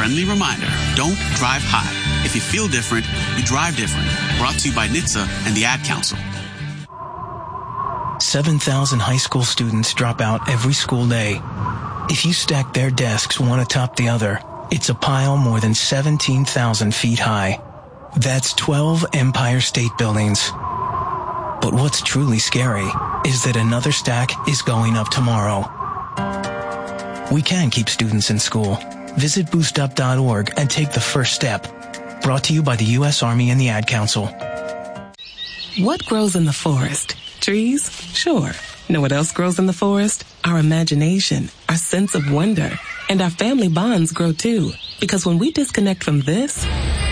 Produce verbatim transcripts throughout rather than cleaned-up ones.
friendly reminder, don't drive high. If you feel different, you drive different. Brought to you by N H T S A and the Ad Council. seven thousand high school students drop out every school day. If you stack their desks one atop the other, it's a pile more than seventeen thousand feet high. That's twelve Empire State Buildings. But what's truly scary is that another stack is going up tomorrow. We can keep students in school. Visit boost up dot org and take the first step. Brought to you by the U S Army and the Ad Council. What grows in the forest? Trees? Sure. Know what else grows in the forest? Our imagination, our sense of wonder, and our family bonds grow too. Because when we disconnect from this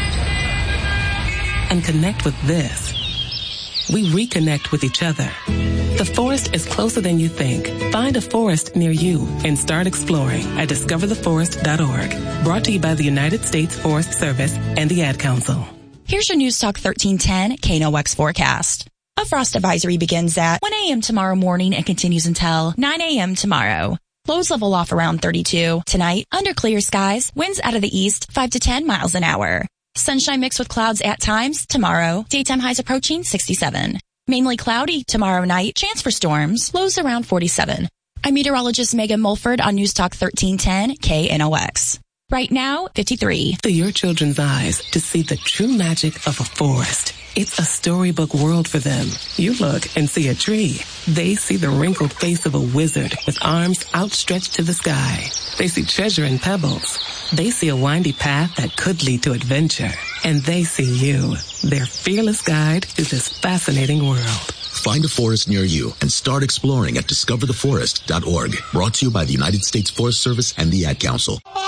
and connect with this, we reconnect with each other. The forest is closer than you think. Find a forest near you and start exploring at discover the forest dot org. Brought to you by the United States Forest Service and the Ad Council. Here's your News Talk thirteen ten K N O X forecast. A frost advisory begins at one a.m. tomorrow morning and continues until nine a.m. tomorrow. Lows level off around thirty-two. Tonight, under clear skies, winds out of the east five to ten miles an hour. Sunshine mixed with clouds at times tomorrow. Daytime highs approaching sixty-seven. Mainly cloudy tomorrow night. Chance for storms. Lows around forty-seven. I'm meteorologist Megan Mulford on News Talk thirteen ten K N O X. Right now, fifty-three. To your children's eyes to see the true magic of a forest. It's a storybook world for them. You look and see a tree. They see the wrinkled face of a wizard with arms outstretched to the sky. They see treasure in pebbles. They see a windy path that could lead to adventure. And they see you, their fearless guide through this fascinating world. Find a forest near you and start exploring at discover the forest dot org. Brought to you by the United States Forest Service and the Ad Council.